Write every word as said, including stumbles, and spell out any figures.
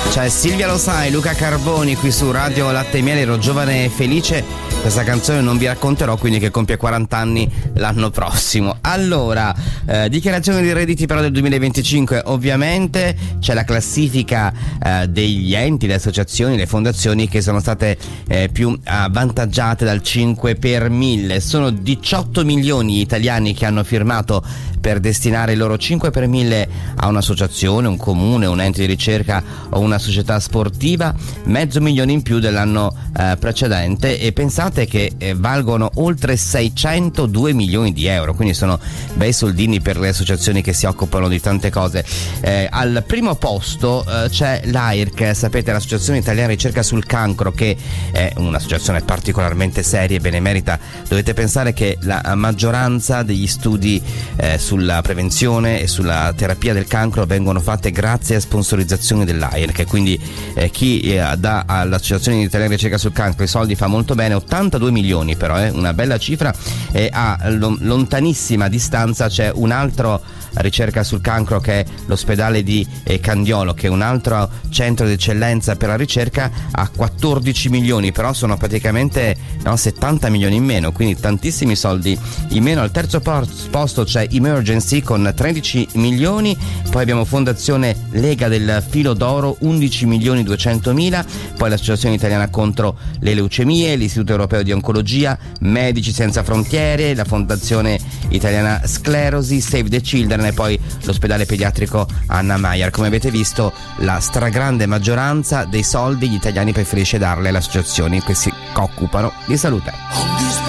C'è Silvia Lo Sai, Luca Carboni qui su Radio Latte e Miele. Ero giovane e felice. Questa canzone non vi racconterò, quindi, che compie quaranta anni l'anno prossimo. Allora, eh, dichiarazione di redditi però del duemilaventicinque. Ovviamente c'è la classifica eh, degli enti, le associazioni, le fondazioni che sono state eh, più avvantaggiate dal cinque per mille. Sono diciotto milioni gli italiani che hanno firmato per destinare il loro cinque per mille a un'associazione, un comune, un ente di ricerca o una società sportiva, mezzo milione in più dell'anno eh, precedente, e pensate che eh, valgono oltre seicentodue milioni di euro, quindi sono bei soldini per le associazioni che si occupano di tante cose. Eh, al primo posto eh, c'è l'A I R C, sapete, l'Associazione Italiana Ricerca sul Cancro, che è un'associazione particolarmente seria e benemerita. Dovete pensare che la maggioranza degli studi eh, sulla prevenzione e sulla terapia del cancro vengono fatte grazie a sponsorizzazioni dell'A I R C, quindi eh, chi eh, dà all'Associazione Italiana Ricerca sul Cancro i soldi fa molto bene. Ottantadue milioni però è eh, una bella cifra, e a lontanissima distanza c'è un altro ricerca sul cancro, che è l'ospedale di eh, Candiolo, che è un altro centro di eccellenza per la ricerca, a quattordici milioni, però sono praticamente no, settanta milioni in meno, quindi tantissimi soldi in meno. Al terzo posto c'è Emergency con tredici milioni, poi abbiamo Fondazione Lega del Filo d'Oro, undici milioni duecentomila, poi l'Associazione Italiana contro le Leucemie, l'Istituto Europeo di Oncologia, Medici Senza Frontiere, la Fondazione Italiana Sclerosi, Save the Children e poi l'ospedale pediatrico Anna Meyer. Come avete visto, la stragrande maggioranza dei soldi gli italiani preferisce darle alle associazioni che si occupano di salute.